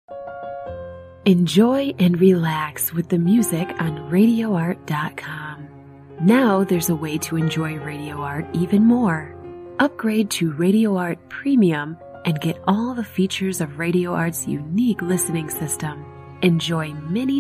Enjoy and relax with the music on RadioArt.com. Now there's a way to enjoy Radio Art even more. Upgrade to Radio Art Premium and get all the features of Radio Art's unique listening system. Enjoy many